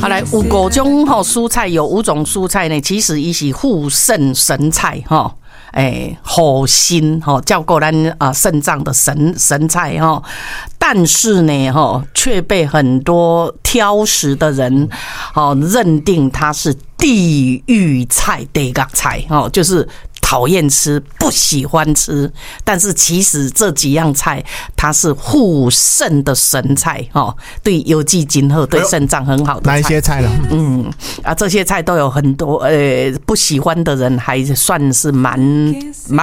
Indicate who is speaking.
Speaker 1: 好来，有5种蔬菜，有5种蔬菜呢，其实伊是护肾神菜哈。好心叫过咱肾脏的神菜但是呢却被很多挑食的人认定它是地狱菜、地狱菜就是讨厌吃、不喜欢吃，但是其实这几样菜它是护肾的神菜对有机精好，对肾脏很好的菜。
Speaker 2: 哪一些菜呢？
Speaker 1: 这些菜都有很多不喜欢的人还算是蛮